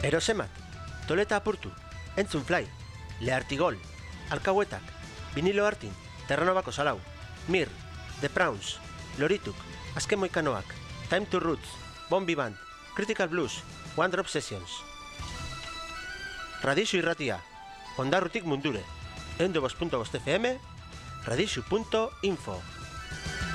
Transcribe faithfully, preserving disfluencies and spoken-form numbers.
Erosemat, Toleta apurtu, Entzun Fly, Leartigol, Alkahuetak, Vinilo Artin, Terranobako Salau, Mir, The Prawns, Lorituk, Azken Moikanoak, Time to Roots, Bombi Band, Critical Blues, One Drop Sessions. Radixu irratia, Ondarrutik mundure, ehun eta bost puntu bost F M, radixu puntu info.